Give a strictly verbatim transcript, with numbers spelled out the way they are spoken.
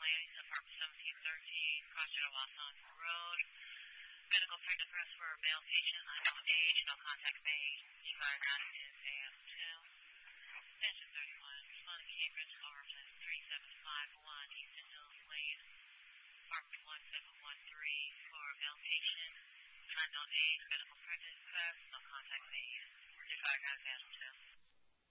Landing, apartment seventeen thirteen, Crossroad Wasson Road. Medical print press for male patient, unknown age, no contact made. Desired item is A M two. Attention thirty-one, responding Cambridge, Overton three seven five one, Easton Hills Lane, apartment one seven one three, for male patient, unknown age, medical print press, no contact made. Desired item is A M two.